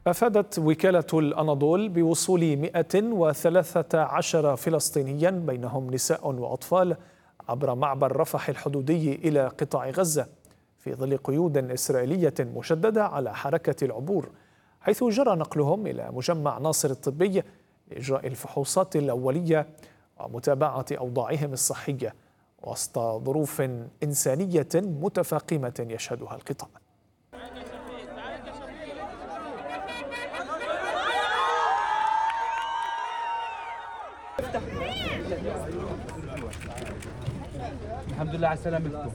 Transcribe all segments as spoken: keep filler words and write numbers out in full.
أفادت وكالة الأناضول بوصول مئة وثلاثة عشر فلسطينيا بينهم نساء وأطفال عبر معبر رفح الحدودي إلى قطاع غزة في ظل قيود إسرائيلية مشددة على حركة العبور، حيث جرى نقلهم إلى مجمع ناصر الطبي لإجراء الفحوصات الأولية ومتابعة أوضاعهم الصحية وسط ظروف إنسانية متفاقمة يشهدها القطاع. الحمد لله على سلامتكم.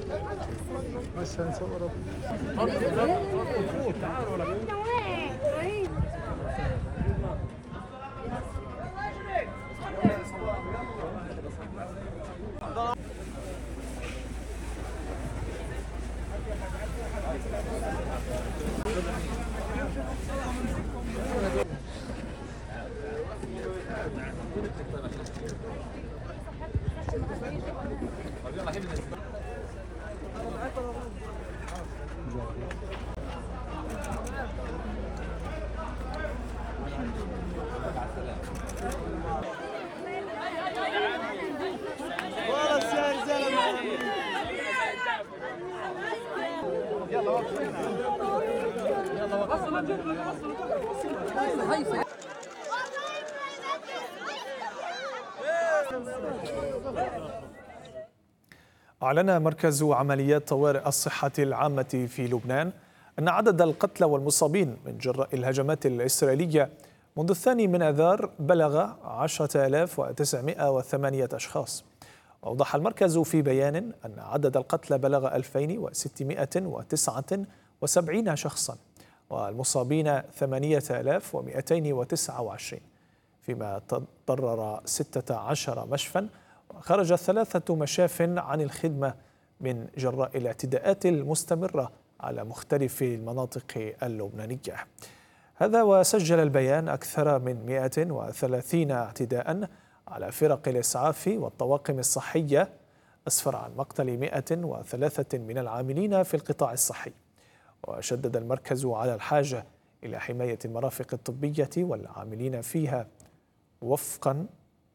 أعلن مركز عمليات طوارئ الصحة العامة في لبنان أن عدد القتلى والمصابين من جراء الهجمات الإسرائيلية منذ الثاني من آذار بلغ عشرة آلاف وتسعمئة وثمانية أشخاص. أوضح المركز في بيان أن عدد القتلى بلغ ألفين وستمئة وتسعة وسبعين شخصا والمصابين ثمانية آلاف ومئتين وتسعة وعشرين، فيما تضرر ستة عشر مشفى وخرج ثلاثة مشاف عن الخدمة من جراء الاعتداءات المستمرة على مختلف المناطق اللبنانية. هذا وسجل البيان أكثر من مئة وثلاثين اعتداء على فرق الإسعاف والطواقم الصحية، أسفر عن مقتل مئة وثلاثة من العاملين في القطاع الصحي. وشدد المركز على الحاجة إلى حماية المرافق الطبية والعاملين فيها وفقا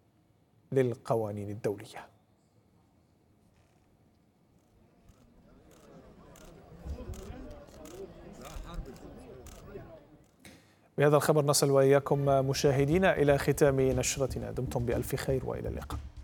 للقوانين الدولية. بهذا الخبر نصل وإياكم مشاهدينا إلى ختام نشرتنا. دمتم بألف خير وإلى اللقاء.